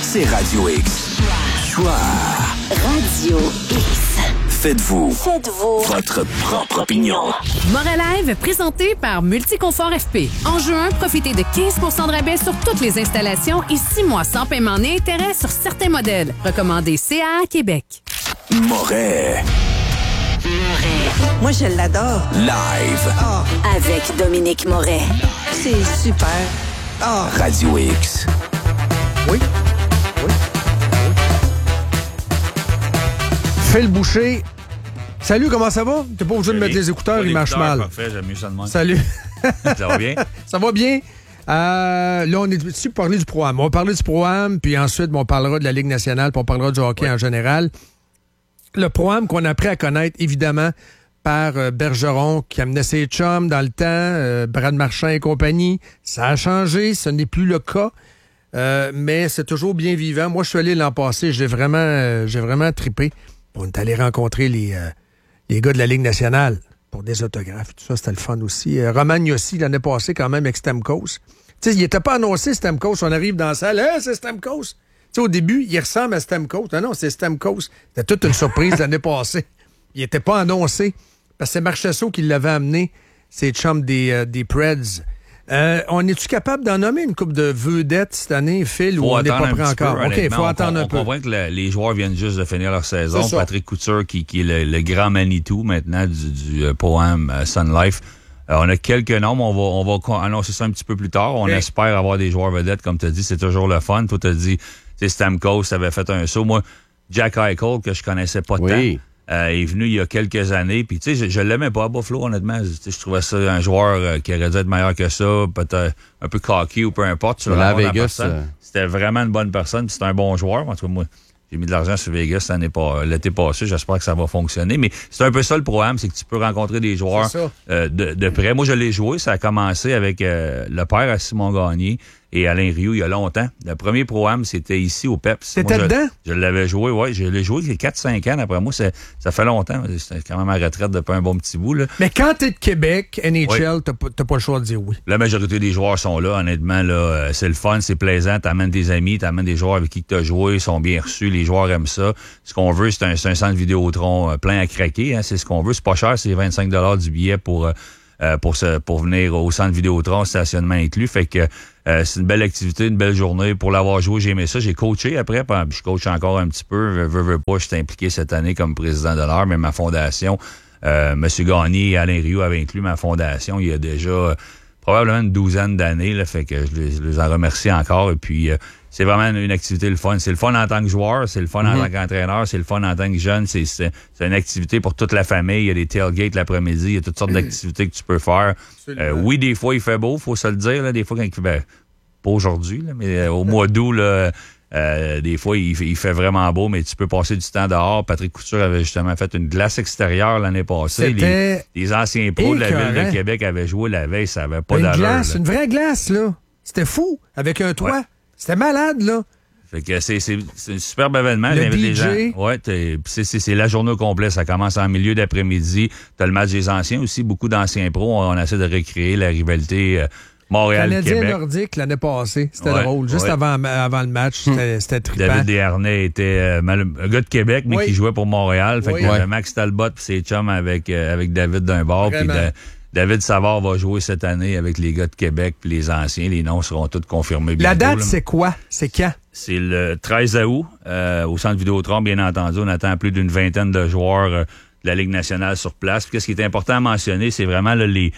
c'est Radio X. Choix. Radio X. Faites-vous votre propre opinion. Moralive, présenté par Multiconfort FP. En juin, profitez de 15 % de rabais sur toutes les installations et 6 mois sans paiement ni intérêt sur certains modèles. Recommandé CA Québec. Moret. Moi, je l'adore. Live. Oh. Avec Dominique Moret. C'est super. Oh. Radio X. Oui. Phil Boucher. Salut, comment ça va? T'es pas obligé de mettre les écouteurs, il marche mal. Parfait, j'aime mieux ça de moi. Salut. Ça va bien? Ça va bien. Là, on est ici pour parler du Pro-Am. On va parler du Pro-Am, puis ensuite, on parlera de la Ligue nationale, puis on parlera du hockey en général. Le Pro-Am qu'on a appris à connaître, évidemment, par Bergeron, qui amenait ses chums dans le temps, Brad Marchand et compagnie. Ça a changé, ce n'est plus le cas. Mais c'est toujours bien vivant. Moi, je suis allé l'an passé, j'ai vraiment trippé. On est allé rencontrer les gars de la Ligue nationale pour des autographes. Tout ça, c'était le fun aussi. Roman Yossi, l'année passée, quand même, avec Stamkos. Tu sais, il n'était pas annoncé, Stamkos. On arrive dans la salle, « c'est Stamkos! » Tu sais, au début, il ressemble à Stamkos. Non, c'est Stamkos. C'était toute une surprise l'année passée. Il n'était pas annoncé. Parce que c'est Marchessault qui l'avait amené, ses chums des Preds. On est-tu capable d'en nommer une couple de vedettes cette année, Phil, ou on n'est pas prêt encore? OK, il faut attendre un peu. On comprend que les joueurs viennent juste de finir leur saison. Patrick Couture, qui est le grand Manitou maintenant du Pro-Am Sun Life. On a quelques noms, on va annoncer ça un petit peu plus tard. On espère avoir des joueurs vedettes, comme tu as dit, c'est toujours le fun. Toi, tu as dit, Stamkos avait fait un saut. Moi, Jack Eichel, que je connaissais pas tant. Est venu il y a quelques années. Puis, tu sais, je l'aimais pas à Buffalo, honnêtement. Je trouvais ça un joueur qui aurait dû être meilleur que ça, peut-être un peu cocky ou peu importe. Sur la Vegas, c'était vraiment une bonne personne. Puis, c'était un bon joueur. En tout cas, moi, j'ai mis de l'argent sur Vegas l'été passé. J'espère que ça va fonctionner. Mais c'est un peu ça le Pro-Am, c'est que tu peux rencontrer des joueurs de près. Moi, je l'ai joué. Ça a commencé avec le père à Simon Gagné et Alain Rioux il y a longtemps. Le premier Pro-Am, c'était ici au PEPS. T'étais dedans? Je l'avais joué, oui. Je l'ai joué il y a 4-5 ans. D'après moi, ça fait longtemps. C'était quand même à retraite depuis un bon petit bout. Là. Mais quand t'es de Québec, NHL, t'as pas le choix de dire oui. La majorité des joueurs sont là. Honnêtement, là, c'est le fun, c'est plaisant. T'amènes des amis, t'amènes des joueurs avec qui tu as joué. Ils sont bien reçus. Les joueurs aiment ça. Ce qu'on veut, c'est un centre Vidéotron plein à craquer. Hein, c'est ce qu'on veut. C'est pas cher. C'est 25 $ du billet pour venir au centre Vidéotron, stationnement inclus. Fait que c'est une belle activité, une belle journée. Pour l'avoir joué, j'ai aimé ça. J'ai coaché après, puis je coach encore un petit peu. Veux pas, je suis impliqué cette année comme président d'honneur, mais ma fondation, M. Gagné et Alain Rioux avaient inclus ma fondation il y a déjà probablement une douzaine d'années. Là, fait que je les en remercie encore. Et puis, c'est vraiment une activité le fun. C'est le fun en tant que joueur, c'est le fun en tant qu'entraîneur, c'est le fun en tant que jeune. C'est une activité pour toute la famille. Il y a des tailgates l'après-midi, il y a toutes sortes d'activités que tu peux faire. Oui, des fois, il fait beau, faut se le dire. Là, des fois, pas aujourd'hui, là, mais au mois d'août, là, des fois, il fait vraiment beau, mais tu peux passer du temps dehors. Patrick Couture avait justement fait une glace extérieure l'année passée. Les anciens pros de la Ville de Québec avaient joué la veille, ça avait pas d'allure. Une vraie glace, là. C'était fou, avec un toit. Ouais. C'était malade, là. Fait que c'est un superbe événement. Le DJ. Les gens. Ouais, c'est la journée au complet. Ça commence en milieu d'après-midi. T'as le match des anciens aussi. Beaucoup d'anciens pros. On essaie de recréer la rivalité Montréal-Québec. Canadien nordique l'année passée. C'était drôle. Juste avant le match, c'était trippant. David Desharnais était un gars de Québec, mais qui jouait pour Montréal. Fait que Max Talbot pis ses chums avec David d'un bord. Puis David Savard va jouer cette année avec les gars de Québec puis les anciens. Les noms seront tous confirmés bientôt. La date, c'est quoi? C'est quand? C'est le 13 août, au Centre Vidéotron, bien entendu. On attend plus d'une vingtaine de joueurs de la Ligue nationale sur place. Puis, ce qui est important à mentionner, c'est vraiment là, les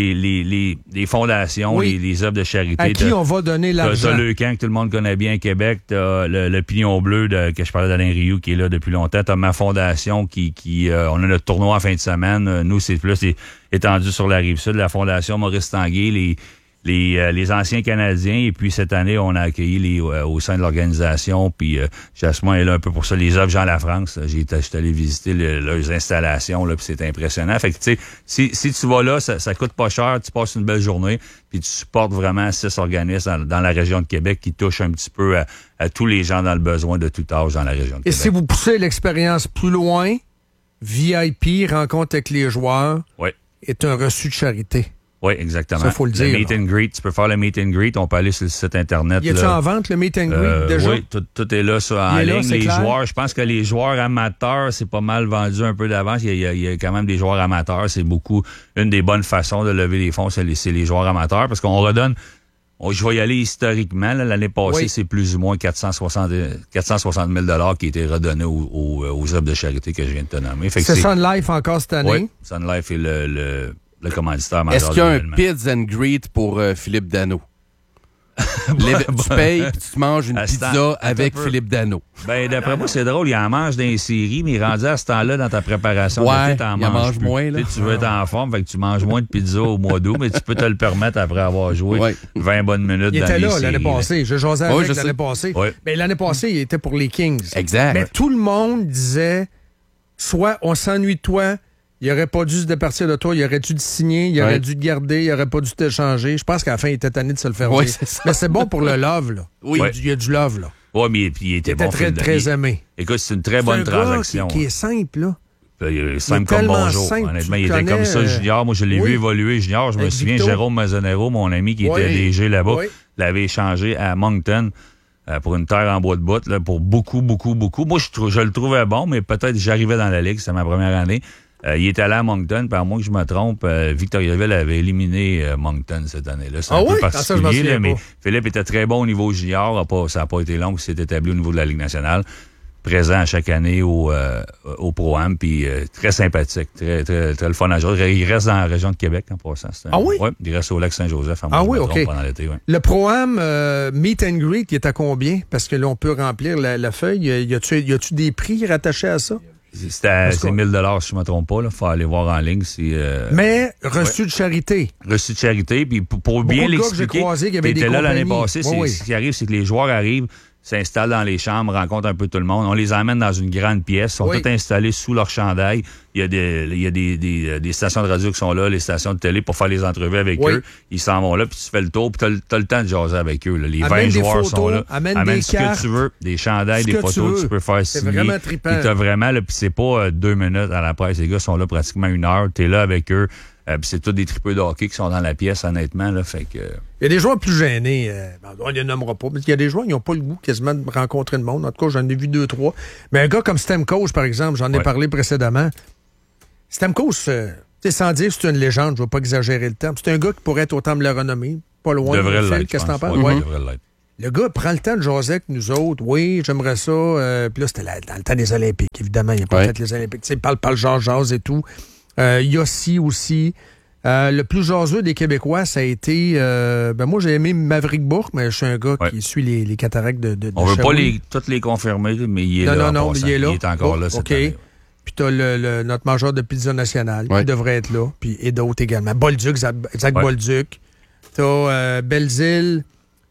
fondations, les œuvres de charité. À qui on va donner l'argent? T'as le camp que tout le monde connaît bien à Québec. T'as le Pignon Bleu que je parlais d'Alain Rioux qui est là depuis longtemps. T'as ma fondation qui on a notre tournoi en fin de semaine. Nous, c'est plus étendu sur la Rive-Sud. La fondation Maurice Tanguay, les anciens Canadiens. Et puis, cette année, on a accueilli au sein de l'organisation. Puis, Jasmin est là un peu pour ça. Les œuvres Jean Lafrance. J'étais allé visiter leurs installations, là, puis c'est impressionnant. Fait que, tu sais, si tu vas là, ça coûte pas cher. Tu passes une belle journée. Puis, tu supportes vraiment 6 organismes dans la région de Québec qui touchent un petit peu à tous les gens dans le besoin de tout âge dans la région de Québec. Et si vous poussez l'expérience plus loin, VIP, rencontre avec les joueurs, est un reçu de charité. Oui, exactement. Ça, faut le dire. Le meet and greet, tu peux faire le meet and greet, on peut aller sur le site Internet. Y a-tu en vente, le meet and greet, déjà? Oui, tout est là en ligne. Les joueurs, je pense que les joueurs amateurs, c'est pas mal vendu un peu d'avance. Il y a quand même des joueurs amateurs. C'est beaucoup, une des bonnes façons de lever les fonds, c'est les joueurs amateurs, parce qu'on redonne. Je vais y aller historiquement. Là, l'année passée, c'est plus ou moins 460 000 qui étaient redonnés aux œuvres de charité que je viens de te nommer. C'est Sun Life encore cette année? Oui, Sun Life est le commanditaire majeur. Est-ce qu'il y a un Pizza and Greet pour Philippe Dano? Tu payes et tu te manges une pizza avec Philippe Dano. Ben, d'après moi, c'est drôle. Il en mange dans les séries, mais rendu à ce temps-là, dans ta préparation, t'en manges moins. Là. Tu veux être en forme, fait que tu manges moins de pizza au mois d'août, mais tu peux te le permettre après avoir joué 20 bonnes minutes dans les séries. Il était là l'année passée. Je jasais avec l'année passée. Oui. Mais l'année passée, il était pour les Kings. Exact. Mais tout le monde disait, soit on s'ennuie de toi, il aurait pas dû se départir de toi, il aurait dû te signer, il aurait dû te garder, il aurait pas dû t'échanger. Je pense qu'à la fin, il était tanné de se le faire dire. Mais c'est bon pour le love, là. Oui. Il y a du love, là. Oui, mais il était bon. Très, très aimé. Écoute, c'est une très bonne transaction. Qui est simple, là. Simple comme bonjour. Simple, honnêtement, il était comme ça junior. Moi, je l'ai vu évoluer junior. Je me souviens, Jérôme Mazzonero, mon ami qui était DG là-bas, l'avait échangé à Moncton pour une terre en bois de bout, là, pour beaucoup. Moi, je le trouvais bon, mais peut-être j'arrivais dans la ligue. C'était ma première année. Il était allé à Moncton, puis à moins que je me trompe, Victoriaville avait éliminé Moncton cette année-là. C'est un peu particulier, là, mais Philippe était très bon au niveau junior. Ça n'a pas été long qu'il s'est établi au niveau de la Ligue nationale. Présent à chaque année au Pro-Am, puis très sympathique, très, très, très le fun à jouer. Il reste dans la région de Québec en passant. Oui? Oui, il reste au lac Saint-Joseph. OK. Pendant l'été, ouais. Le Pro-Am Meet and Greet, il est à combien? Parce que là, on peut remplir la feuille. Y a-tu des prix rattachés à ça? C'est 1 000 $, si je ne me trompe pas. Il faut aller voir en ligne. Mais reçu de charité. Reçu de charité. Puis pour bien l'expliquer, tu étais là l'année passée. Ce qui arrive, c'est que les joueurs arrivent, s'installent dans les chambres, rencontrent un peu tout le monde. On les emmène dans une grande pièce. Ils sont tous installés sous leur chandail. Il y a des stations de radio qui sont là, les stations de télé pour faire les entrevues avec eux. Ils s'en vont là, puis tu fais le tour, puis t'as le temps de jaser avec eux. Là. Les 20 joueurs sont là. Amène ce que tu veux, des chandails, des photos, tu peux faire signer. C'est vraiment trippant. Puis t'as vraiment, là, puis c'est pas 2 minutes à la presse. Les gars sont là pratiquement 1 heure. T'es là avec eux. Puis c'est tous des tripeux de hockey qui sont dans la pièce, honnêtement. Là, fait que... Il y a des joueurs plus gênés. On ne les nommera pas. Mais il y a des joueurs qui n'ont pas le goût quasiment de rencontrer le monde. En tout cas, j'en ai vu 2-3. Mais un gars comme Stamkos, par exemple, j'en ai parlé précédemment. Stamkos, sans dire que c'est une légende, je ne vais pas exagérer le terme. C'est un gars qui pourrait être autant me le renommer. Pas loin. Devrait l'être. Qu'est-ce que t'en penses? Ouais, devrait l'être. Le gars prend le temps de jaser avec nous autres. Oui, j'aimerais ça. Puis là, c'était dans le temps des Olympiques, évidemment. Il n'a pas fait les Olympiques. Il parle jase et tout. Yossi aussi. Le plus jaseux des Québécois, ça a été... moi, j'ai aimé Maverick Bourque, mais je suis un gars qui suit les cataractes de On veut pas toutes les confirmer, mais il est là. Non, il est là. Il est encore là cette année. Puis t'as notre mangeur de pizza nationale qui devrait être là. Puis et d'autres également. Bolduc, Zach Bolduc. T'as Belzile,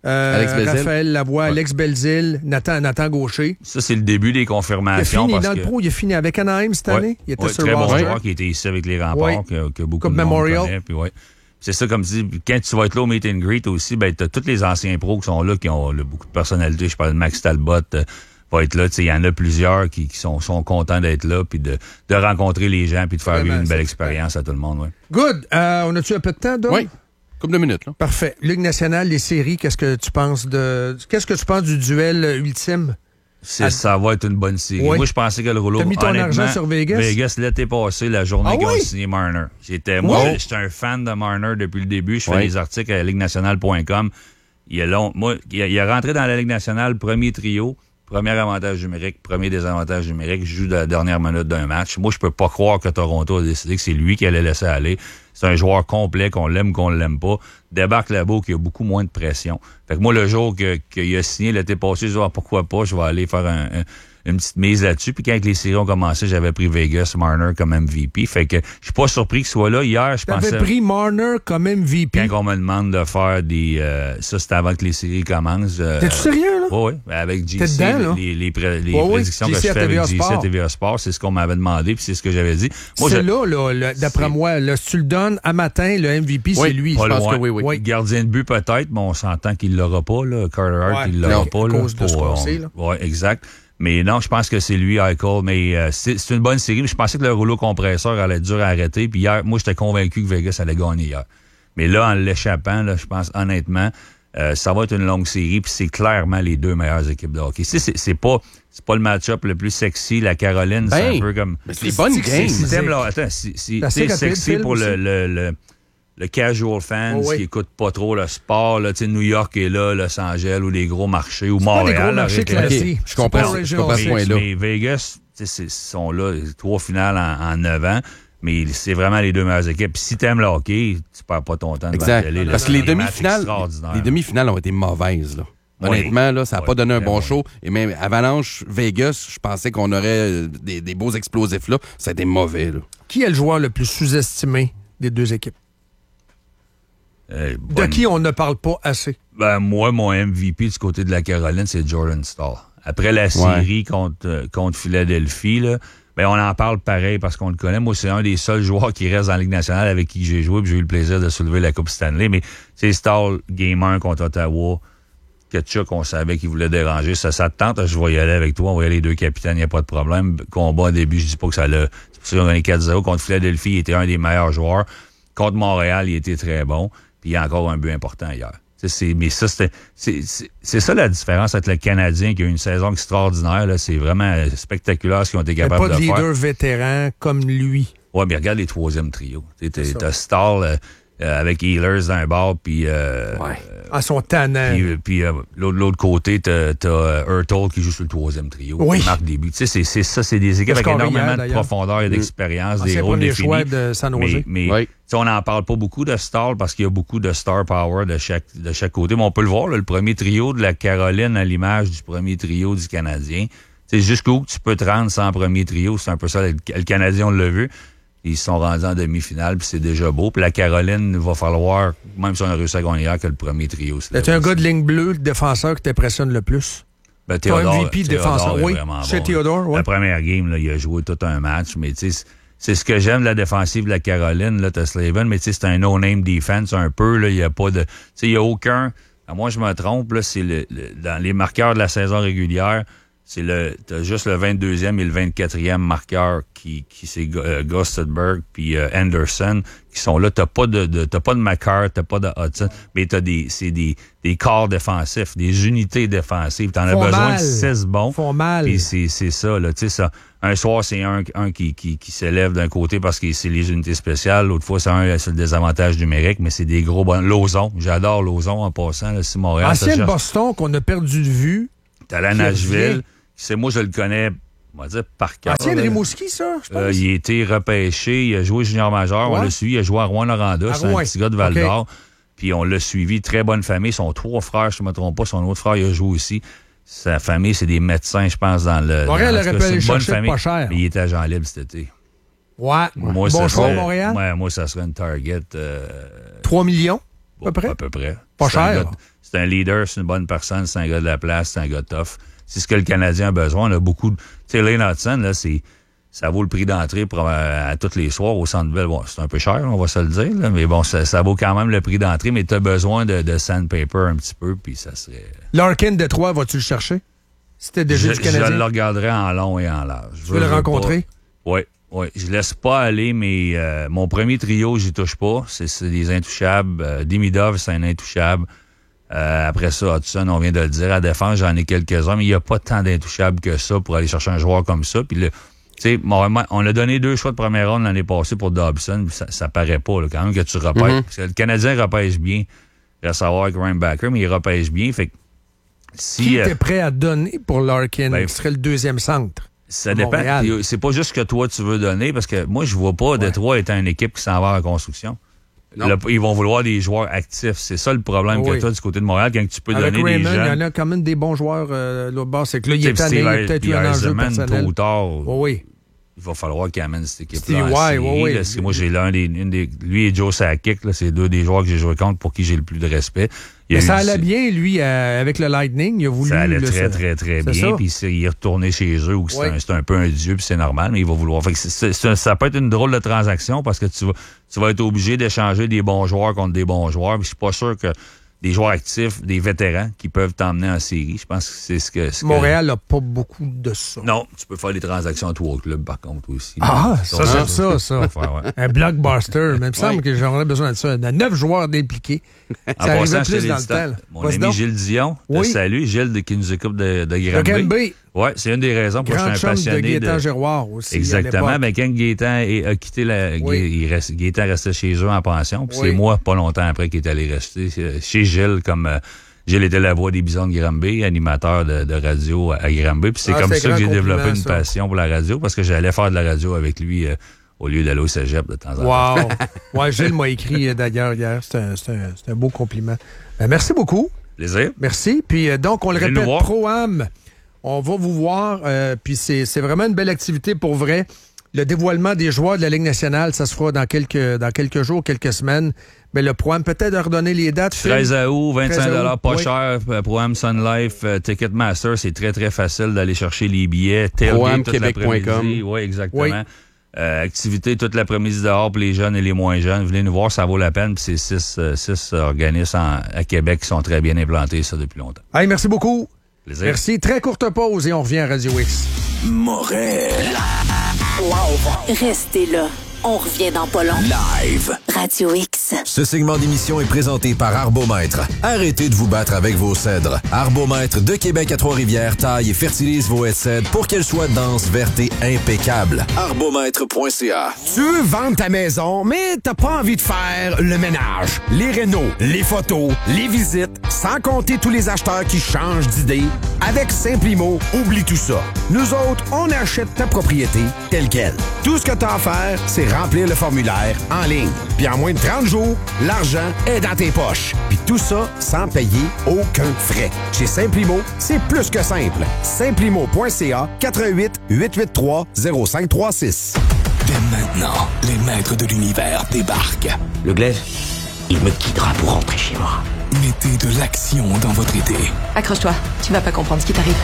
Raphaël Lavoie, Alex Belzile, Nathan Gaucher. Ça, c'est le début des confirmations. Il a fini avec Anaheim cette année. Il était sur très bon roster. joueur qui était ici avec les Remparts, que beaucoup Coupe de monde Memorial. connaît. Puis c'est ça, comme tu dis, quand tu vas être là au Meet and Greet aussi, ben, t'as tous les anciens pros qui sont là, qui ont beaucoup de personnalité. Je parle de Max Talbot, va être là. Il y en a plusieurs qui sont contents d'être là, puis de rencontrer les gens, puis de faire vivre une belle expérience à tout le monde. Ouais. Good. On a-tu un peu de temps, Dom? Oui. Couple de minutes. Là. Parfait. Ligue nationale, les séries, qu'est-ce que tu penses du duel ultime? Ça va être une bonne série. Oui. Moi, je pensais que le rouleau... T'as mis ton argent sur Vegas? Vegas, l'été passé, la journée qu'ils ont signé Marner. J'étais un fan de Marner depuis le début. Je fais des articles à ligue-nationale.com. Il est rentré dans la Ligue nationale, premier trio, premier avantage numérique, premier désavantage numérique, joue de la dernière minute d'un match. Moi, je peux pas croire que Toronto a décidé que c'est lui qui allait laisser aller. C'est un joueur complet, qu'on l'aime ou qu'on l'aime pas. Débarque là-bas, qu'il y a beaucoup moins de pression. Fait que moi, le jour qu'il a signé l'été passé, je dis pourquoi pas, je vais aller faire une petite mise là-dessus. Puis quand les séries ont commencé, j'avais pris Vegas, Marner comme MVP. Fait que je suis pas surpris qu'il soit là. Hier, je pensais... T'avais pris Marner comme MVP? Quand on me demande de faire des... ça, c'était avant que les séries commencent. T'es-tu sérieux, là? Oui. Avec JC, dedans, les prédictions que je fais avec JC à TVA Sport, c'est ce qu'on m'avait demandé, puis c'est ce que j'avais dit. Moi, là, d'après moi, là, si tu le donnes à matin, le MVP, c'est lui. Je pense que oui. Gardien de but, peut-être, mais on s'entend qu'il l'aura pas, là. Carter Hart, il l'aura pas, là. À cause de ce qu'on sait, là. Oui, exact. Mais non, je pense que c'est lui, Eichel. Mais c'est une bonne série. Je pensais que le rouleau compresseur allait être dur à arrêter. Puis hier, moi, j'étais convaincu que Vegas allait gagner hier. Mais là, en l'échappant, là, je pense honnêtement, ça va être une longue série, puis c'est clairement les deux meilleures équipes de hockey. C'est pas le match-up le plus sexy. La Caroline, c'est un peu comme... Mais c'est les bonnes games. C'est sexy pour le casual fan qui écoute pas trop le sport. Là, New York est là, Los Angeles, ou les gros marchés, ou Montréal. Je comprends ce point-là. Mais Vegas, sont là, 3 finales en 9 ans. Mais c'est vraiment les deux meilleures équipes. Puis si t'aimes le hockey, tu perds pas ton temps. Exact. Parce que les demi-finales ont été mauvaises. Là. Honnêtement, là, ça n'a pas donné un bon show. Et même Avalanche, Vegas, je pensais qu'on aurait des beaux explosifs là. Ça a été mauvais. Là. Qui est le joueur le plus sous-estimé des deux équipes? De qui on ne parle pas assez? Ben, moi, mon MVP du côté de la Caroline, c'est Jordan Staal. Après la série contre Philadelphie, là, ben, on en parle pareil parce qu'on le connaît. Moi, c'est un des seuls joueurs qui reste dans la Ligue nationale avec qui j'ai joué, puis j'ai eu le plaisir de soulever la Coupe Stanley. Mais c'est Staal, Game 1 contre Ottawa, Ketchuk, on savait qu'il voulait déranger. Ça te tente, je vais y aller avec toi. On va y aller les deux capitaines, il n'y a pas de problème. Combat au début, je dis pas que ça l'a... C'est pour ça qu'on a gagné 4-0. Contre Philadelphie, il était un des meilleurs joueurs. Contre Montréal, il était très bon. Puis il y a encore un but important hier. Mais ça, c'est ça la différence avec le Canadien qui a eu une saison extraordinaire. Là. C'est vraiment spectaculaire ce qu'ils ont été capables de faire. Il n'y a pas de leader vétéran comme lui. Oui, mais regarde les troisièmes trios. T'as Staal avec Ehlers d'un bord, puis... son tannant. Puis l'autre côté, t'as Hurtle qui joue sur le troisième trio. Qui marque des buts. C'est ça, c'est des équipes avec énormément de profondeur et d'expérience, des rôles définis. Choix de San Jose. Mais on n'en parle pas beaucoup de Staal parce qu'il y a beaucoup de star power de chaque côté. Mais on peut le voir, là, le premier trio de la Caroline à l'image du premier trio du Canadien. C'est jusqu'où tu peux te rendre sans premier trio. C'est un peu ça. Le Canadien, on l'a vu. Ils se sont rendus en demi-finale, puis c'est déjà beau. Puis la Caroline, il va falloir, même si on a réussi à gagner hier, que le premier trio. C'est un gars de ligne bleue, le défenseur qui t'impressionne le plus? Ben, Théodore, MVP défenseur, oui. C'est bon, Théodore, oui. La première game, là, il a joué tout un match, mais tu sais, c'est ce que j'aime de la défensive de la Caroline, là, t'as Slavin, mais tu sais, c'est un no-name defense un peu, là, il n'y a pas de... Tu sais, il n'y a aucun... À moi, je me trompe, là, c'est dans les marqueurs de la saison régulière, t'as juste le 22e et le 24e marqueur qui c'est Gostedberg puis Anderson qui sont là. T'as pas de McCarr, t'as pas de Hudson, mais c'est des corps défensifs, des unités défensives. T'en as besoin de 6 bons. Font mal. Puis c'est ça, là. Tu sais, ça. Un soir, c'est un qui s'élève d'un côté parce que c'est les unités spéciales. L'autre fois, c'est le désavantage numérique, mais c'est des gros bons. Lauzon. J'adore Lauzon en passant, là, si Montréal. Ancienne Boston qu'on a perdu de vue. T'as la Nashville. Moi, je le connais, on va dire, par cœur. Ancien de Rimouski, ça, je pense. Il a été repêché, il a joué junior majeur, on l'a suivi, il a joué à Rouen-Noranda, c'est un petit gars de Val-d'Or. Puis on l'a suivi, très bonne famille. Son 3 frères, je ne me trompe pas, son autre frère, il a joué aussi. Sa famille, c'est des médecins, je pense, dans le... Montréal aurait pu aller chercher pas cher. Mais il était agent libre cet été. Ouais. Bon choix, Montréal? Ouais, moi, ça serait une target... 3 millions, à peu près? À peu près. Pas cher. C'est un leader, c'est une bonne personne, c'est un gars de la place, c'est un gars tough. C'est ce que le Canadien a besoin. On a beaucoup de... Tu sais, Lane Hudson, là, ça vaut le prix d'entrée à tous les soirs au Centre Bell. Bon, c'est un peu cher, on va se le dire, là, mais bon, ça vaut quand même le prix d'entrée, mais tu as besoin de sandpaper un petit peu, puis ça serait... Larkin de Troyes, vas-tu le chercher? C'était déjà du Canadien? Je le regarderai en long et en large. Tu veux le rencontrer? Oui. Je laisse pas aller, mais mon premier trio, j'y touche pas. C'est des intouchables. Demidov, c'est un intouchable. Après ça, Hudson, on vient de le dire, à défense, j'en ai quelques-uns, mais il n'y a pas tant d'intouchables que ça pour aller chercher un joueur comme ça. Puis, tu sais, on a donné 2 choix de première ronde l'année passée pour Dobson, puis ça paraît pas, là, quand même, que tu repêches. Parce que le Canadien repêche bien. Il va savoir avec Reinbacker, mais il repêche bien. Fait que qui était prêt à donner pour Larkin, qui serait le deuxième centre? Ça dépend. C'est pas juste ce que toi, tu veux donner, parce que moi, je vois pas Détroit étant une équipe qui s'en va en construction. Là, ils vont vouloir des joueurs actifs. C'est ça le problème que tu as du côté de Montréal, quand tu peux avec donner Raymond, des jeunes. Il y en a quand même des bons joueurs l'autre bas. C'est que là, il est tanné, peut-être eu un enjeu personnel. Tôt ou tard, oui. Il va falloir qu'il amène cette équipe-là. Moi, j'ai lui et Joe Sakic, c'est 2 des joueurs que j'ai joué contre pour qui j'ai le plus de respect. Mais ça allait bien, lui, avec le Lightning. Il a voulu... Ça allait très bien. Puis il est retourné chez eux où c'est un peu un dieu, puis c'est normal, mais il va vouloir. Fait que ça peut être une drôle de transaction parce que tu vas être obligé d'échanger des bons joueurs contre des bons joueurs. Puis je suis pas sûr que des joueurs actifs, des vétérans qui peuvent t'emmener en série. Je pense que c'est ce que Montréal n'a pas beaucoup de ça. Non, tu peux faire des transactions à toi au club, par contre, aussi. Ah, ça, c'est ça. Faire, ouais. Un blockbuster. Mais il me semble que j'aurais besoin de ça. Il y a 9 joueurs impliqués. En Ça passant, arrivait plus je dans te le temps. dis, mon ami Gilles Dion, salut. Gilles qui nous occupe de Granby. Oui, c'est une des raisons pour que je suis un passionné de Gaétan Giroir aussi. Exactement, mais quand Gaétan a quitté Gaétan restait chez eux en pension. Puis c'est moi, pas longtemps après, qui est allé rester chez Gilles, comme Gilles était la voix des Bisons de Granby, animateur de radio à Granby. Puis c'est comme ça que j'ai développé une passion pour la radio, parce que j'allais faire de la radio avec lui au lieu d'aller au cégep de temps en temps. Wow! Gilles m'a écrit d'ailleurs hier. C'est un beau compliment. Merci beaucoup. Plaisir. Merci. Puis donc, on le répète, Pro-Am. On va vous voir, puis c'est vraiment une belle activité pour vrai. Le dévoilement des joueurs de la Ligue nationale, ça se fera dans quelques jours, quelques semaines. Mais le Pro-Am, peut-être de redonner les dates. 13 août, 25 pas cher. Pro-Am Sun Life, Ticketmaster, c'est très, très facile d'aller chercher les billets. ProAmQuébec.com. Oui, exactement. Oui. Activité toute l'après-midi dehors pour les jeunes et les moins jeunes. Venez nous voir, ça vaut la peine. Puis c'est 6 organismes à Québec qui sont très bien implantés, ça, depuis longtemps. Hey, merci beaucoup. Plaisir. Merci. Très courte pause et on revient à Radio X. Moret. Live. Restez là. On revient dans pas long. Live. Radio X. Ce segment d'émission est présenté par Arbomètre. Arrêtez de vous battre avec vos cèdres. Arbomètre de Québec à Trois-Rivières taille et fertilise vos haies de cèdre pour qu'elles soient denses, vertes et impeccables. Arbomètre.ca. Tu veux vendre ta maison, mais t'as pas envie de faire le ménage, les rénaux, les photos, les visites, sans compter tous les acheteurs qui changent d'idée. Avec Simplimo, oublie tout ça. Nous autres, on achète ta propriété telle quelle. Tout ce que t'as à faire, c'est remplir le formulaire en ligne. Puis en moins de 30 jours, l'argent est dans tes poches. Puis tout ça sans payer aucun frais. Chez Simplimo, c'est plus que simple. Simplimo.ca 88 883 0536. Dès maintenant, les maîtres de l'univers débarquent. Le glaive, il me guidera pour rentrer chez moi. Mettez de l'action dans votre été. Accroche-toi, tu vas pas comprendre ce qui t'arrive.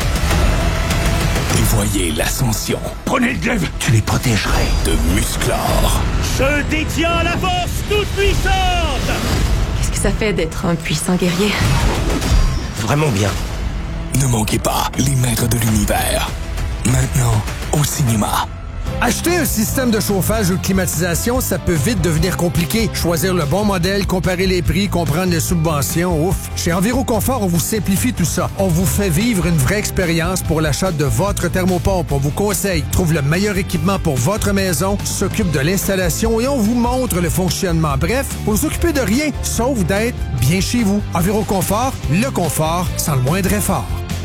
Et voyez l'ascension. Prenez le glaive, tu les protégerais. De Musclor. Je détiens la force toute puissante. Qu'est-ce que ça fait d'être un puissant guerrier? Vraiment bien. Ne manquez pas les maîtres de l'univers. Maintenant, au cinéma. Acheter un système de chauffage ou de climatisation, ça peut vite devenir compliqué. Choisir le bon modèle, comparer les prix, comprendre les subventions, ouf. Chez Enviroconfort, on vous simplifie tout ça. On vous fait vivre une vraie expérience pour l'achat de votre thermopompe. On vous conseille, trouve le meilleur équipement pour votre maison, s'occupe de l'installation et on vous montre le fonctionnement. Bref, vous vous occupez de rien, sauf d'être bien chez vous. Enviroconfort, le confort sans le moindre effort.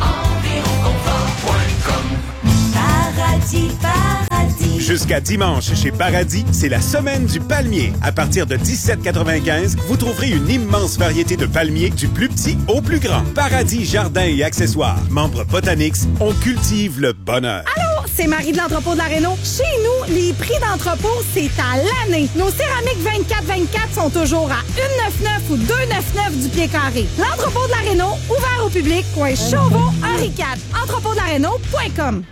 Paradis. Jusqu'à dimanche, chez Paradis, c'est la semaine du palmier. À partir de 17,95, vous trouverez une immense variété de palmiers, du plus petit au plus grand. Paradis Jardins et accessoires. Membre Botanix, on cultive le bonheur. Allô, c'est Marie de l'entrepôt de la Réno. Chez nous, les prix d'entrepôt, c'est à l'année. Nos céramiques 24-24 sont toujours à 1,99 ou 2,99 du pied carré. L'entrepôt de la Réno, ouvert au public, coin Chauveau, Henri IV. Entrepôtdelaréno.com.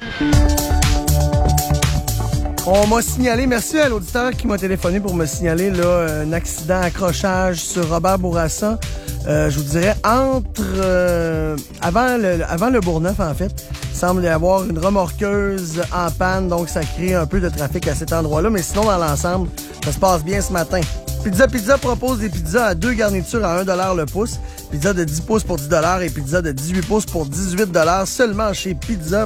On m'a signalé, merci à l'auditeur qui m'a téléphoné pour me signaler là, un accident accrochage sur Robert Bourassa. Je vous dirais entre avant le Bourgneuf en fait, il semble y avoir une remorqueuse en panne, donc ça crée un peu de trafic à cet endroit-là, mais sinon dans l'ensemble, ça se passe bien ce matin. Pizza propose des pizzas à 2 garnitures à 1$ le pouce, pizza de 10 pouces pour 10$ et pizza de 18 pouces pour 18$ seulement chez Pizza.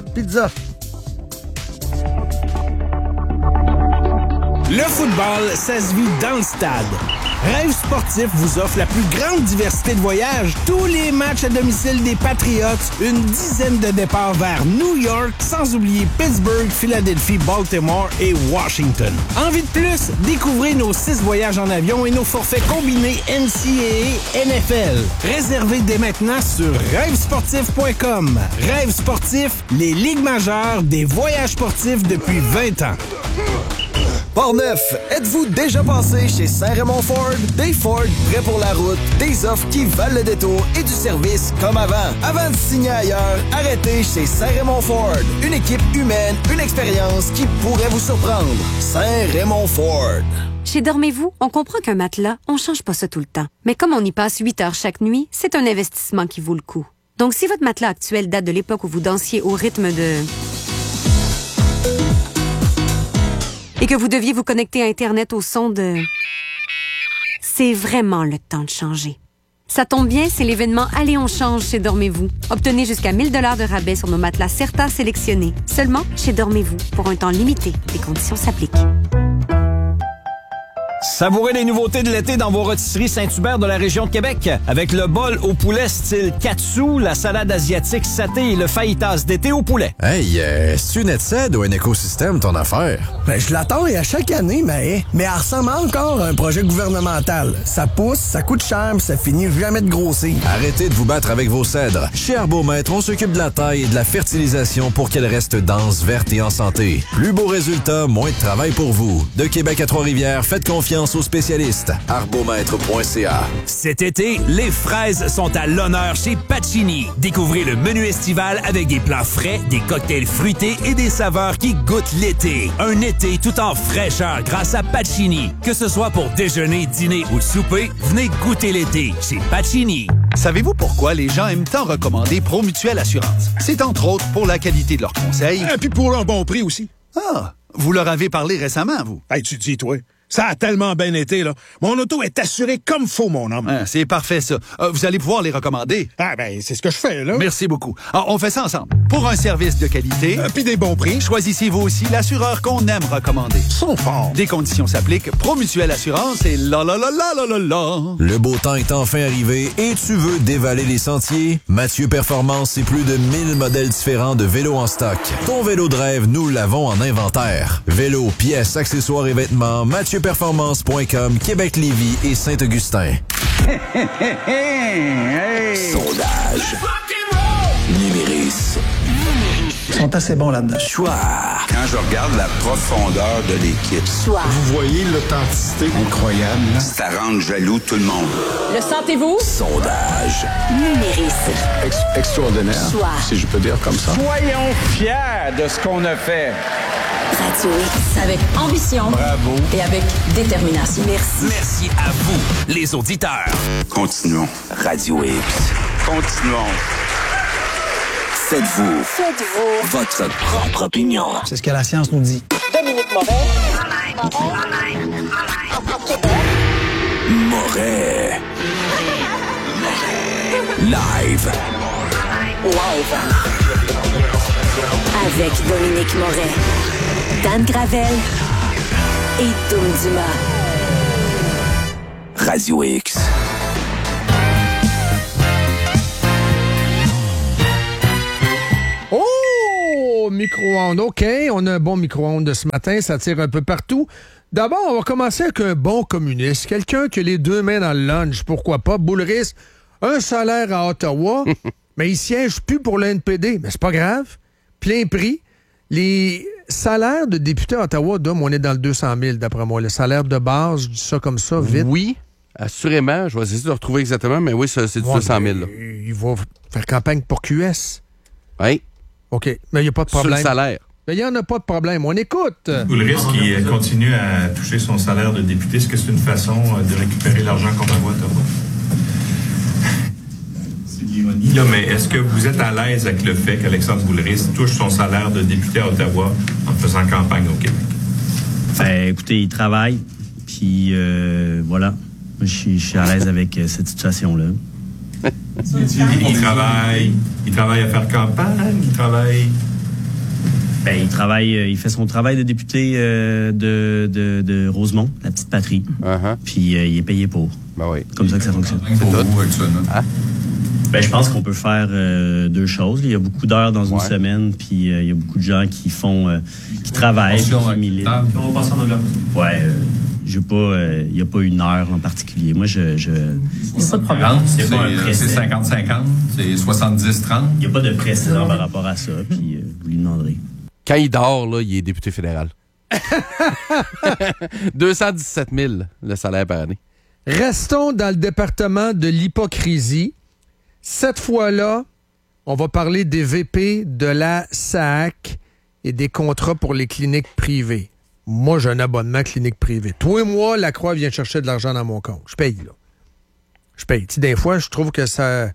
Le football, ça se vit dans le stade. Rêve Sportif vous offre la plus grande diversité de voyages, tous les matchs à domicile des Patriots, une dizaine de départs vers New York, sans oublier Pittsburgh, Philadelphie, Baltimore et Washington. Envie de plus? Découvrez nos 6 voyages en avion et nos forfaits combinés NCAA NFL. Réservez dès maintenant sur rêvesportif.com. Rêve Sportif, les ligues majeures des voyages sportifs depuis 20 ans. Portneuf, êtes-vous déjà passé chez Saint-Raymond Ford? Des Ford prêts pour la route, des offres qui valent le détour et du service comme avant. Avant de signer ailleurs, arrêtez chez Saint-Raymond Ford. Une équipe humaine, une expérience qui pourrait vous surprendre. Saint-Raymond Ford. Chez Dormez-vous, on comprend qu'un matelas, on change pas ça tout le temps. Mais comme on y passe 8 heures chaque nuit, c'est un investissement qui vaut le coup. Donc si votre matelas actuel date de l'époque où vous dansiez au rythme de... et que vous deviez vous connecter à Internet au son de... c'est vraiment le temps de changer. Ça tombe bien, c'est l'événement Allez, on change chez Dormez-vous. Obtenez jusqu'à 1 000 $ de rabais sur nos matelas Certa sélectionnés. Seulement chez Dormez-vous, pour un temps limité. Les conditions s'appliquent. Savourez les nouveautés de l'été dans vos rôtisseries Saint-Hubert de la région de Québec. Avec le bol au poulet style katsu, la salade asiatique saté et le fajitas d'été au poulet. Hey, c'est une Edsed ou un écosystème, ton affaire? Ben, je l'attends et à chaque année, mais elle ressemble encore à un projet gouvernemental. Ça pousse, ça coûte cher, mais ça finit jamais de grossir. Arrêtez de vous battre avec vos cèdres. Chez Arbomètre, on s'occupe de la taille et de la fertilisation pour qu'elle reste dense, verte et en santé. Plus beau résultat, moins de travail pour vous. De Québec à Trois-Rivières, faites confiance aux spécialistes. Arbomètre.ca. Cet été, les fraises sont à l'honneur chez Pacini. Découvrez le menu estival avec des plats frais, des cocktails fruités et des saveurs qui goûtent l'été. Un été tout en fraîcheur grâce à Pacini. Que ce soit pour déjeuner, dîner ou souper, venez goûter l'été chez Pacini. Savez-vous pourquoi les gens aiment tant recommander Promutuelle Assurance? C'est entre autres pour la qualité de leurs conseils. Et puis pour un bon prix aussi. Ah, vous leur avez parlé récemment, vous? Hey, tu dis, toi. Ça a tellement bien été, là. Mon auto est assurée comme faut, mon homme. Ah, c'est parfait, ça. Vous allez pouvoir les recommander. Ah, ben, c'est ce que je fais, là. Merci beaucoup. Alors, on fait ça ensemble. Pour un service de qualité... puis des bons prix. Choisissez vous aussi l'assureur qu'on aime recommander. Ils sont forts. Des conditions s'appliquent. Promutuelle Assurance et la. Le beau temps est enfin arrivé et tu veux dévaler les sentiers? Mathieu Performance, c'est plus de 1000 modèles différents de vélos en stock. Ton vélo de rêve, nous l'avons en inventaire. Vélos, pièces, accessoires et vêtements, MathieuPerformance.com, Québec-Lévis et Saint-Augustin. Sondage. Numéris. Ils sont assez bons là-dedans. Choix. Quand je regarde la profondeur de l'équipe. Choix. Vous voyez l'authenticité incroyable. Là? Ça rend jaloux tout le monde. Le sentez-vous? Sondage. Numéris. Extraordinaire. Choix. Si je peux dire comme ça. Soyons fiers de ce qu'on a fait. Radio X. Avec ambition. Bravo. Et avec détermination. Merci. Merci à vous, les auditeurs. Continuons. Radio X. Continuons. Faites-vous votre propre opinion. C'est ce que la science nous dit. Dominique Moret. Live. Avec Dominique Moret, Dan Gravel et Dom Dumas. Radio X. Oh, micro-ondes. OK, on a un bon micro-ondes de ce matin. Ça tire un peu partout. D'abord, on va commencer avec un bon communiste. Quelqu'un qui a les deux mains dans le lunch. Pourquoi pas? Boulris, un salaire à Ottawa, mais il siège plus pour le NPD. Mais c'est pas grave. Plein prix. Les salaires de députés à Ottawa, Dom, on est dans le 200 000, d'après moi. Le salaire de base, je dis ça comme ça, vite. Oui, assurément. Je vais essayer de le retrouver exactement, mais oui, c'est du 200 000. Là. Il va faire campagne pour QS. Oui. OK, mais il n'y a pas de problème. Sur le salaire. Mais il n'y en a pas de problème. On écoute. Boulris qui continue à toucher son salaire de député, est-ce que c'est une façon de récupérer l'argent qu'on envoie à Ottawa? C'est l'ironie, là, mais est-ce que vous êtes à l'aise avec le fait qu'Alexandre Boulris touche son salaire de député à Ottawa en faisant campagne au Québec? Ben, écoutez, il travaille, puis voilà. Je suis à l'aise avec cette situation-là. Il travaille à faire campagne, Ben, il fait son travail de député de Rosemont, la petite patrie. Puis il est payé pour. Ben oui. Comme ça que ça fonctionne. C'est tout. Ben, je pense qu'on peut faire deux choses. Il y a beaucoup d'heures dans une semaine, puis il y a beaucoup de gens qui travaillent, qui militent. On va passer en anglais. Ouais. Il n'y a pas une heure en particulier. Moi, il n'y a pas de problème. C'est 50-50, c'est 70-30. Il n'y a pas de précédent par rapport à ça, puis vous lui demanderez. Quand il dort, là, il est député fédéral. 217 000 le salaire par année. Restons dans le département de l'hypocrisie. Cette fois-là, on va parler des VP de la SAC et des contrats pour les cliniques privées. Moi, j'ai un abonnement clinique privée. Toi et moi, la Croix vient chercher de l'argent dans mon compte. Je paye, là. Je paye. Tu sais, des fois, je trouve que ça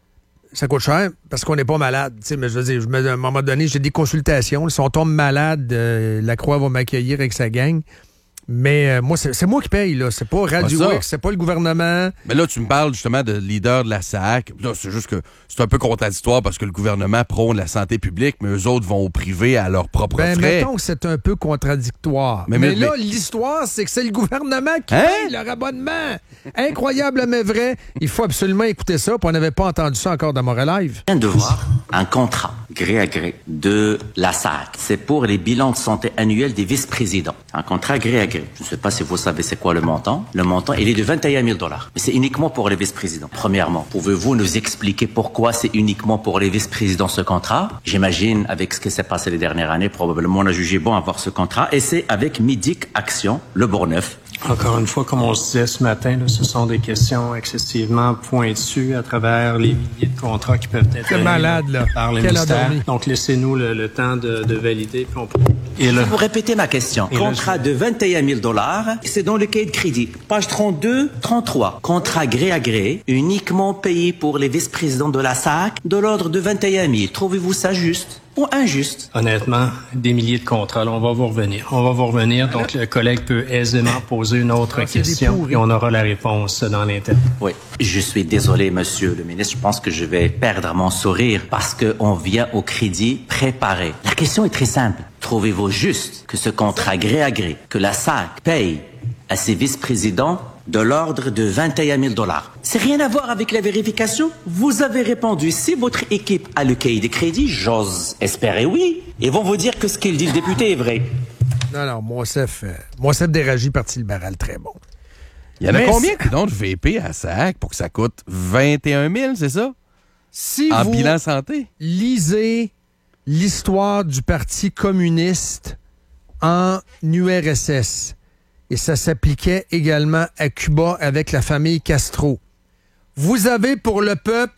coûte cher parce qu'on n'est pas malade. Tu sais, mais je veux dire, à un moment donné, j'ai des consultations. Si on tombe malade, la Croix va m'accueillir avec sa gang. Mais moi, c'est moi qui paye, là. C'est pas Radio X, c'est pas le gouvernement. Mais là, tu me parles justement de leader de la SAC. Là, c'est juste que c'est un peu contradictoire parce que le gouvernement prône la santé publique, mais eux autres vont au privé à leurs propres frais. Mettons que c'est un peu contradictoire. Mais là, l'histoire, c'est que c'est le gouvernement qui paye leur abonnement. Incroyable, mais vrai. Il faut absolument écouter ça, puis on n'avait pas entendu ça encore dans Montréal Live. Je viens de voir un contrat gré à gré de la SAC. C'est pour les bilans de santé annuels des vice-présidents. Un contrat gré à gré. Je ne sais pas si vous savez c'est quoi le montant. Le montant, il est de $21 000. Mais c'est uniquement pour les vice-présidents. Premièrement, pouvez-vous nous expliquer pourquoi c'est uniquement pour les vice-présidents ce contrat? J'imagine, avec ce qui s'est passé les dernières années, probablement on a jugé bon avoir ce contrat. Et c'est avec Midic Action, le Bourgneuf. Encore une fois, comme on le disait ce matin, là, ce sont des questions excessivement pointues à travers les milliers de contrats qui peuvent être malade, là. Par le ministère. Donc, laissez-nous le temps de valider. Puis on peut... Et là... Vous répétez ma question. Contrat de $21 000, c'est dans le cahier de crédit. Page 32, 33. Contrat gré à gré, uniquement payé pour les vice-présidents de la SAC, de l'ordre de $21 000. Trouvez-vous ça juste ou injuste? Honnêtement, des milliers de contrats, là, on va vous revenir. Donc, le collègue peut aisément poser une autre question et on aura la réponse dans l'interne. Oui. Je suis désolé, monsieur le ministre. Je pense que je vais perdre mon sourire parce qu'on vient au crédit préparé. La question est très simple. Trouvez-vous juste que ce contrat gré à gré, que la SAC paye à ses vice-présidents de l'ordre de $21 000. C'est rien à voir avec la vérification. Vous avez répondu. Si votre équipe a le cahier des crédits, j'ose espérer oui. Ils vont vous dire que ce qu'il dit le député est vrai. Non, Monsef Déragi, Parti libéral, très bon. Il y en a combien de VP à SAC pour que ça coûte 21 000, c'est ça? Si en vous bilan santé? Lisez l'histoire du Parti communiste en URSS. Et ça s'appliquait également à Cuba avec la famille Castro. Vous avez pour le peuple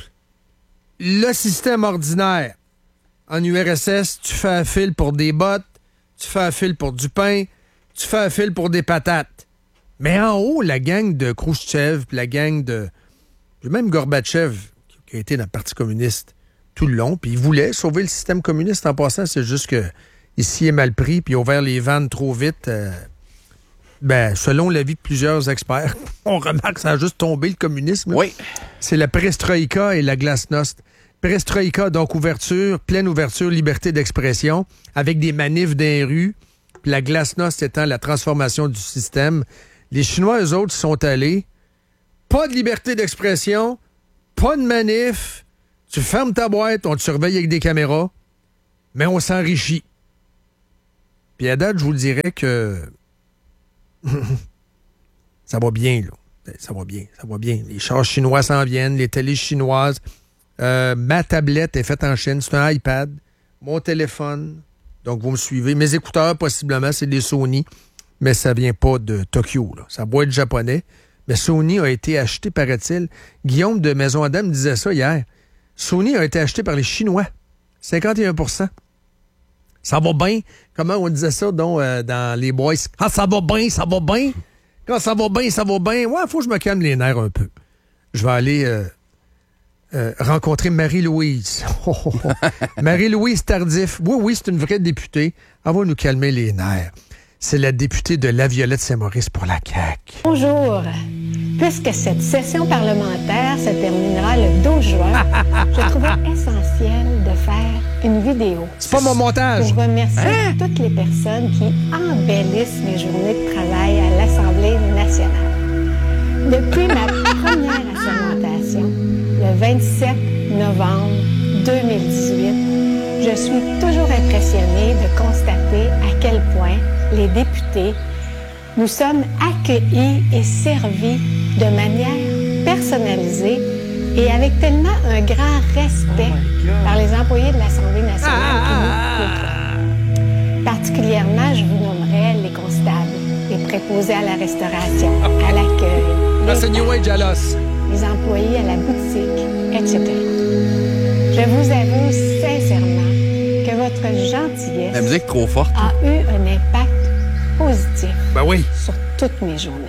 le système ordinaire. En URSS, tu fais un fil pour des bottes, tu fais un fil pour du pain, tu fais un fil pour des patates. Mais en haut, la gang de Khrouchtchev, la gang de... Même Gorbatchev, qui a été dans le Parti communiste tout le long, puis il voulait sauver le système communiste en passant. C'est juste que ici est mal pris, puis il a ouvert les vannes trop vite... selon l'avis de plusieurs experts, on remarque que ça a juste tombé, le communisme. Oui. C'est la perestroïka et la glasnost. Perestroïka, donc pleine ouverture, liberté d'expression, avec des manifs dans les rues. Puis la glasnost étant la transformation du système. Les Chinois, eux autres, sont allés. Pas de liberté d'expression, pas de manif. Tu fermes ta boîte, on te surveille avec des caméras, mais on s'enrichit. Puis à date, je vous dirais que... ça va bien, là. Ça va bien. Les chars chinois s'en viennent, les télés chinoises. Ma tablette est faite en Chine, c'est un iPad. Mon téléphone, donc vous me suivez. Mes écouteurs, possiblement, c'est des Sony, mais ça vient pas de Tokyo, là. Ça doit être japonais. Mais Sony a été acheté, paraît-il. Guillaume de Maison Adam me disait ça hier. Sony a été acheté par les Chinois. 51%. Ça va bien. Comment on disait ça dans les boys? Ah, ça va bien. Quand ça va bien, ça va bien. Ouais, il faut que je me calme les nerfs un peu. Je vais aller rencontrer Marie-Louise. Marie-Louise Tardif. Oui, c'est une vraie députée. Elle va nous calmer les nerfs. C'est la députée de La Violette-Saint-Maurice pour la CAQ. Bonjour. Puisque cette session parlementaire se terminera le 12 juin, je trouvais essentiel de faire une vidéo. C'est pas mon montage. Pour remercier toutes les personnes qui embellissent mes journées de travail à l'Assemblée nationale. Depuis ma première assermentation, le 27 novembre 2018, je suis toujours impressionnée de constater à quel point les députés nous sommes accueillis et servis de manière personnalisée et avec tellement un grand respect par les employés de l'Assemblée nationale que nous côtoyons. Particulièrement, je vous nommerai les constables, les préposés à la restauration, à l'accueil, les employés à la boutique, etc. Je vous avoue sincèrement que votre gentillesse la musique trop forte. a eu un impact positif sur toutes mes journées.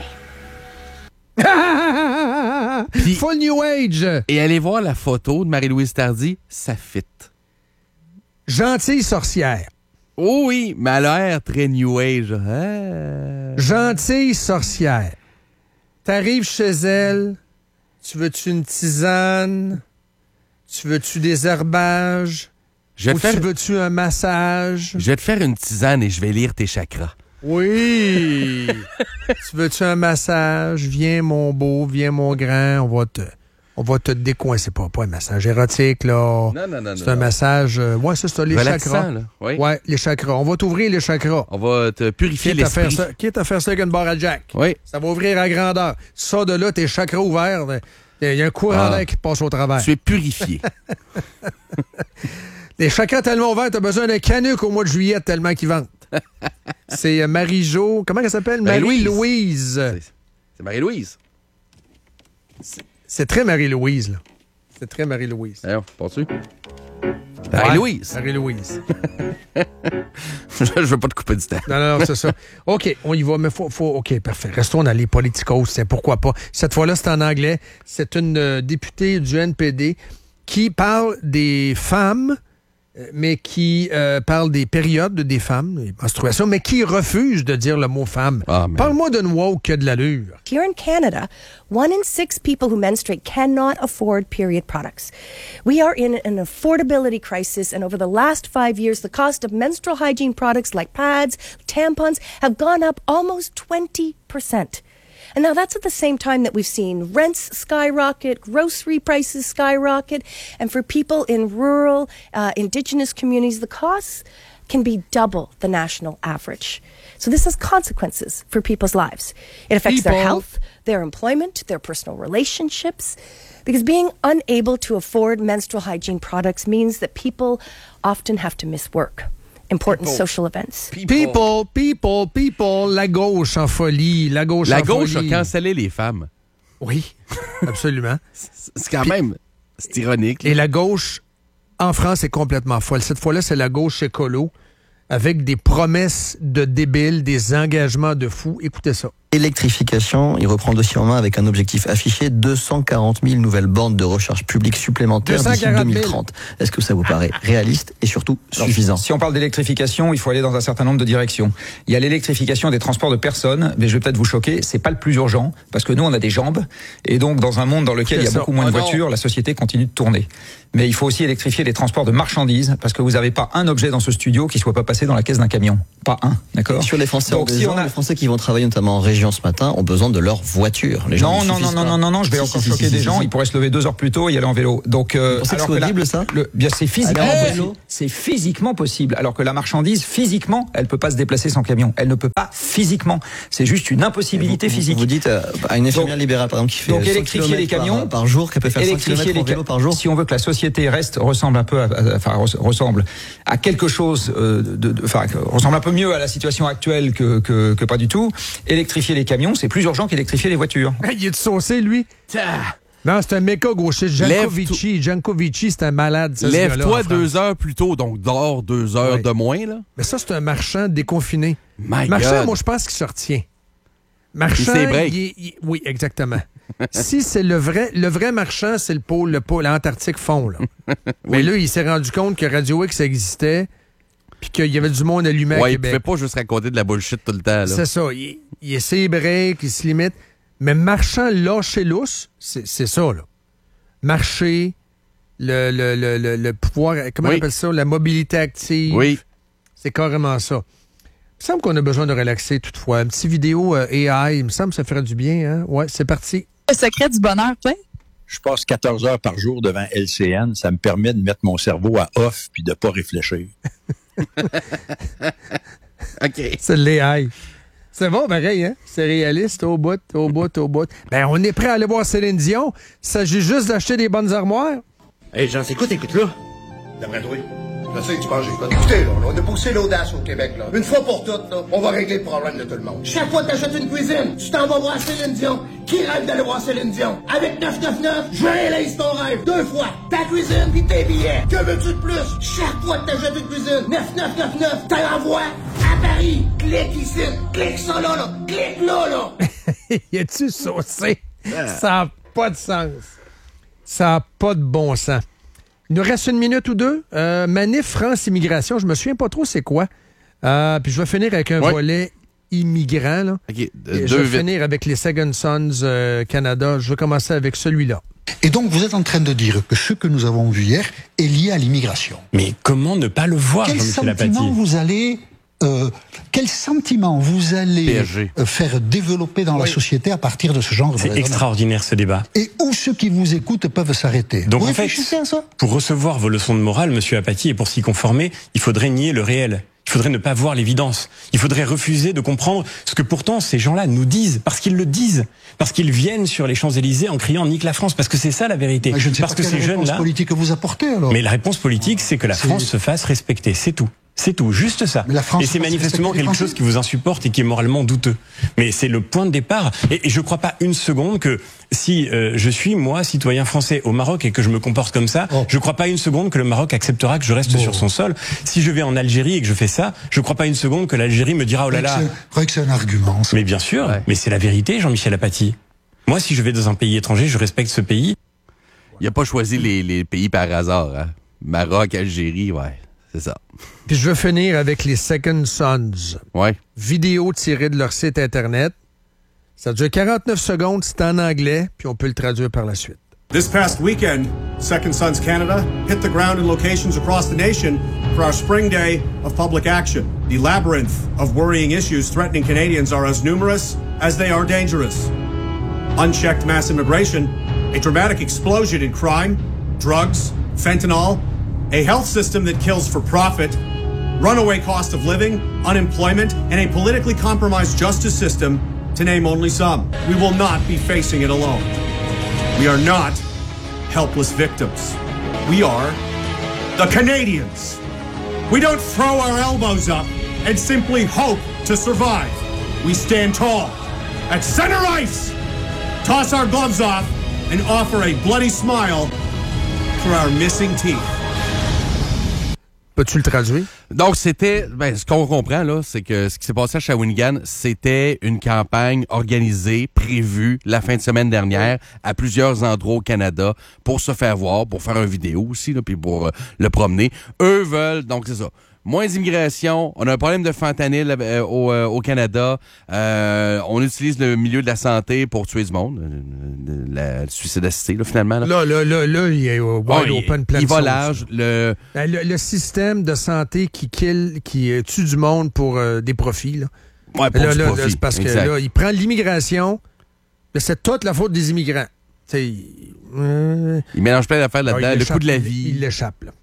Full New Age! Et allez voir la photo de Marie-Louise Tardy, ça fit. Gentille sorcière. Oh oui, mais elle a l'air très New Age. Gentille sorcière. T'arrives chez elle, tu veux-tu une tisane? Tu veux-tu des herbages? Tu veux-tu un massage? Je vais te faire une tisane et je vais lire tes chakras. Oui! Tu veux-tu un massage? Viens, mon beau, viens, mon grand, on va te décoincer. Pas un massage érotique, là. Non. C'est un massage... ça, c'est les chakras. Là. Oui. Ouais, les chakras. On va t'ouvrir les chakras. On va te purifier l'esprit. Quitte à faire ça avec une barre à Jack. Oui. Ça va ouvrir à grandeur. Ça, de là, tes chakras ouverts, il y a un courant d'air qui te passe au travers. Tu es purifié. Les chakras tellement ouverts, t'as besoin d'un canuc au mois de juillet tellement qu'ils vendent. C'est Marie-Jo... Comment elle s'appelle? Marie-Louise. C'est Marie-Louise. C'est très Marie-Louise, là. C'est très Marie-Louise. D'ailleurs, penses-tu? Marie-Louise. Marie-Louise. Je veux pas te couper du temps. Non, c'est ça. OK, on y va, mais faut... OK, parfait. Restons dans les politicos, c'est pourquoi pas. Cette fois-là, c'est en anglais. C'est une députée du NPD qui parle des femmes, mais qui parle des périodes des femmes, des menstruations, mais qui refuse de dire le mot femme. Parle-moi d'une woke qui a de l'allure. Here in Canada, 1 in 6 people who menstruate cannot afford period products. We are in an affordability crisis, and over the last 5 years, the cost of menstrual hygiene products like pads, tampons, have gone up almost 20%. And now that's at the same time that we've seen rents skyrocket, grocery prices skyrocket, and for people in rural, indigenous communities, the costs can be double the national average. So this has consequences for people's lives. It affects their health, their employment, their personal relationships, because being unable to afford menstrual hygiene products means that people often have to miss work. Important social events. People, la gauche en folie, la gauche a cancellé les femmes. Oui, absolument. C'est quand même, c'est ironique. Et la gauche, en France, est complètement folle. Cette fois-là, c'est la gauche écolo, avec des promesses de débiles, des engagements de fous. Écoutez ça. Électrification, il reprend le dossier en main avec un objectif affiché, 240 000 nouvelles bornes de recharge publique supplémentaires d'ici 2030. Est-ce que ça vous paraît réaliste et surtout suffisant? Si on parle d'électrification, il faut aller dans un certain nombre de directions. Il y a l'électrification des transports de personnes, mais je vais peut-être vous choquer, c'est pas le plus urgent, parce que nous on a des jambes, et donc dans un monde dans lequel il y a beaucoup moins de voitures, la société continue de tourner. Mais il faut aussi électrifier les transports de marchandises, parce que vous n'avez pas un objet dans ce studio qui soit pas passé dans la caisse d'un camion. Pas un, d'accord? Sur les Français, donc, les Français qui vont travailler notamment en région ce matin ont besoin de leur voiture. Les gens non, je vais encore choquer des gens. Ils pourraient se lever 2 heures plus tôt et y aller en vélo. Donc, c'est possible, ça? Bien, c'est physiquement possible. C'est physiquement possible. Alors que la marchandise, physiquement, elle peut pas se déplacer sans camion. Elle ne peut pas physiquement. C'est juste une impossibilité physique. Vous dites à une infirmière libérale, par exemple, qui fait donc électrifier les camions par jour, qu'elle peut faire 5 km en vélo par jour. Si on veut que la société ressemble un peu, ressemble à quelque chose, ressemble un peu mieux à la situation actuelle que pas du tout. Électrifier les camions, c'est plus urgent qu'électrifier les voitures. Il est saucé, lui. Non, c'est un méca gaucher. Jankovici, c'est un malade. Lève-toi 2 heures plus tôt, donc dors 2 heures de moins. Là. Mais ça, c'est un marchand déconfiné. Marchand, moi, je pense qu'il se retient. Marchand, oui, exactement. Si c'est le vrai marchand, c'est le pôle l'Antarctique fond. Là. Mais là, il s'est rendu compte que Radio X existait puis qu'il y avait du monde allumé à Québec. Il ne fait pas juste raconter de la bullshit tout le temps. Là. C'est ça. Il essaie ses breaks, il se limite. Mais marchand lâché lousse, c'est ça, là. Marcher, le pouvoir, comment on appelle ça? La mobilité active. Oui. C'est carrément ça. Il me semble qu'on a besoin de relaxer toutefois. Une petite vidéo AI, il me semble que ça ferait du bien. Hein? Ouais, c'est parti. Le secret du bonheur, toi? Je passe 14 heures par jour devant LCN. Ça me permet de mettre mon cerveau à off puis de pas réfléchir. OK. C'est l'AI. C'est bon, pareil, hein? C'est réaliste, au bout. Ben, on est prêt à aller voir Céline Dion. Il s'agit juste d'acheter des bonnes armoires. Hey, Jean, écoute là. D'après toi, je sais que tu penses que j'ai pas. Écoutez, là, on a poussé l'audace au Québec, là. Une fois pour toutes, là, on va régler le problème de tout le monde. Chaque fois que t'achètes une cuisine, tu t'en vas voir Céline Dion. Qui rêve d'aller voir Céline Dion? Avec 999, je réalise ton rêve. 2 fois, ta cuisine pis tes billets. Que veux-tu de plus? Chaque fois que t'achètes une cuisine, 9999, t'en envoies à Paris, clique ici, clique ça là, clique là. Y a-tu saucé? Ça n'a pas de sens. Ça n'a pas de bon sens. Il nous reste une minute ou deux. Manif France Immigration, je me souviens pas trop c'est quoi. Puis je vais finir avec un volet immigrant. Là. Okay, je vais finir avec les Second Sons Canada. Je vais commencer avec celui-là. Et donc, vous êtes en train de dire que ce que nous avons vu hier est lié à l'immigration. Mais comment ne pas le voir, Jean-Michel Apathy? Quel sentiment vous allez faire développer dans la société à partir de ce genre de raisonnement? C'est extraordinaire, ce débat. Et où ceux qui vous écoutent peuvent s'arrêter. Donc, vous en fait, réfléchissez à ça? Pour recevoir vos leçons de morale, monsieur Apathy, et pour s'y conformer, il faudrait nier le réel. Il faudrait ne pas voir l'évidence. Il faudrait refuser de comprendre ce que pourtant ces gens-là nous disent, parce qu'ils le disent, parce qu'ils viennent sur les Champs-Élysées en criant « Nique la France », parce que c'est ça la vérité. Je ne sais parce pas que quelle ces réponse jeunes-là, politique vous apportez alors. Mais la réponse politique, c'est que la France se fasse respecter, c'est tout. C'est tout, juste ça. Et c'est manifestement quelque chose qui vous insupporte et qui est moralement douteux. Mais c'est le point de départ. Et je ne crois pas une seconde que si je suis, moi, citoyen français au Maroc et que je me comporte comme ça, je ne crois pas une seconde que le Maroc acceptera que je reste sur son sol. Si je vais en Algérie et que je fais ça, je ne crois pas une seconde que l'Algérie me dira « Oh là là ». Je crois que c'est un argument. Ça. Mais bien sûr, mais c'est la vérité, Jean-Michel Apathy. Moi, si je vais dans un pays étranger, je respecte ce pays. Il n'a pas choisi les pays par hasard. Hein? Maroc, Algérie, c'est ça. Puis je veux finir avec les Second Sons. Vidéo tirée de leur site Internet. Ça dure 49 secondes, c'est en anglais, puis on peut le traduire par la suite. This past weekend, Second Sons Canada hit the ground in locations across the nation for our spring day of public action. The labyrinth of worrying issues threatening Canadians are as numerous as they are dangerous. Unchecked mass immigration, a dramatic explosion in crime, drugs, fentanyl, a health system that kills for profit, runaway cost of living, unemployment, and a politically compromised justice system, to name only some. We will not be facing it alone. We are not helpless victims. We are the Canadians. We don't throw our elbows up and simply hope to survive. We stand tall at center ice, toss our gloves off, and offer a bloody smile for our missing teeth. Peux-tu le traduire? Donc, c'était... ce qu'on comprend, là, c'est que ce qui s'est passé à Shawinigan, c'était une campagne organisée, prévue, la fin de semaine dernière, à plusieurs endroits au Canada, pour se faire voir, pour faire une vidéo aussi, là, puis pour le promener. Eux veulent... Donc, c'est ça. Moins d'immigration, on a un problème de fentanyl au Canada, on utilise le milieu de la santé pour tuer du monde, le suicide assisté, là, finalement. Là, il est wide open, plein de il va large. Le système de santé qui tue du monde pour des profits. Là. Ouais, pour du profit. C'est parce que là, il prend l'immigration, c'est toute la faute des immigrants. Il mélange plein d'affaires là-dedans, le coût de la vie. Il l'échappe, là.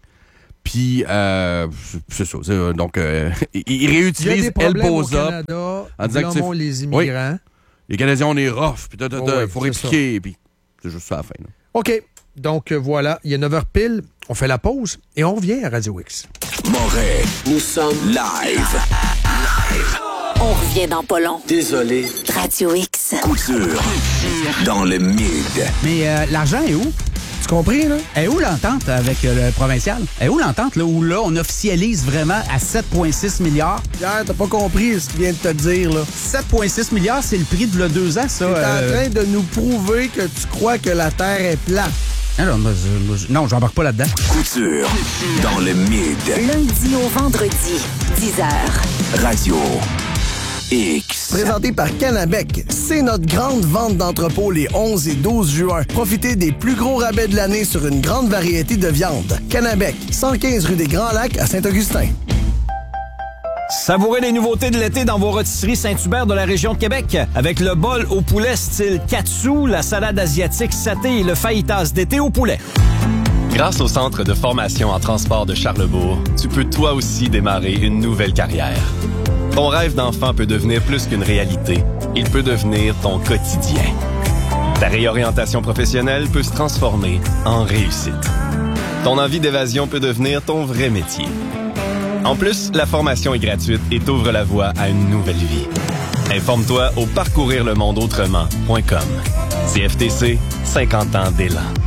Puis, c'est ça. Donc, ils réutilisent Elboza en disant que les immigrants. Les Canadiens, on est rough, puis il faut répliquer, puis c'est juste ça à la fin. Là. OK. Donc, voilà, il est 9h pile. On fait la pause et on revient à Radio X. Moret, nous sommes live. On revient dans pas long. Désolé. Radio X. Couture. Dans le mid. Mais l'argent est où? Tu compris, là? Est où l'entente avec le provincial? Est où l'entente, là, où là, on officialise vraiment à 7,6 milliards? Pierre, t'as pas compris ce qu'il vient de te dire, là. 7,6 milliards, c'est le prix de 2 ans, ça. T'es en train de nous prouver que tu crois que la Terre est plate. Non, j'embarque pas là-dedans. Couture. Dans le mid. Lundi au vendredi, 10h. Radio X. Présenté par Canabec, c'est notre grande vente d'entrepôt les 11 et 12 juin. Profitez des plus gros rabais de l'année sur une grande variété de viandes. Canabec, 115 rue des Grands Lacs à Saint-Augustin. Savourez les nouveautés de l'été dans vos rôtisseries Saint-Hubert de la région de Québec. Avec le bol au poulet style katsu, la salade asiatique saté et le fajitas d'été au poulet. Grâce au Centre de formation en transport de Charlebourg, tu peux toi aussi démarrer une nouvelle carrière. Ton rêve d'enfant peut devenir plus qu'une réalité. Il peut devenir ton quotidien. Ta réorientation professionnelle peut se transformer en réussite. Ton envie d'évasion peut devenir ton vrai métier. En plus, la formation est gratuite et t'ouvre la voie à une nouvelle vie. Informe-toi au parcourirlemondeautrement.com. CFTC, 50 ans d'élan.